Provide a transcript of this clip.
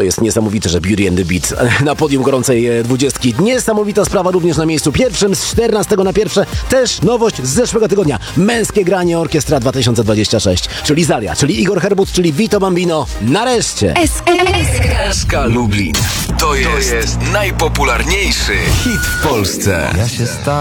To jest niesamowite, że Beauty and the Beat na podium gorącej 20. Niesamowita sprawa również na miejscu pierwszym z 14 na pierwsze. Też nowość z zeszłego tygodnia. Męskie granie Orkiestra 2026. Czyli Zalia, czyli Igor Herbut, czyli Vito Bambino. Nareszcie. SK Lublin. To jest najpopularniejszy hit w Polsce. Ja się